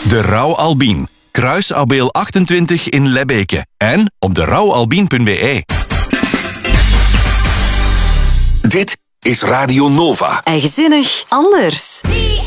De Rauw Albien. Kruisabeel 28 in Lebbeke. En op derouwalbien.be. Dit is Radio Nova. Eigenzinnig anders.